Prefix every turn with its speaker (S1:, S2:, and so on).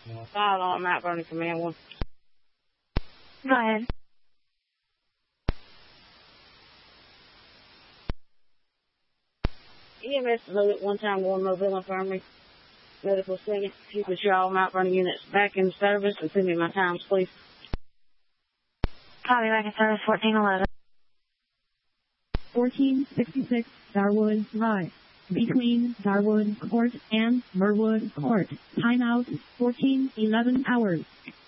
S1: File on Mount Vernon Command 1.
S2: Go ahead.
S1: EMS loaded one-time Warren Mobile Infirmary Medical Center. If you could show all Mount Vernon units back in service and send me my times, please.
S2: Copy, back in service 1411.
S3: 1466 Darwood Drive. Between Darwood Court and Merwood Court. Timeout 1411 hours.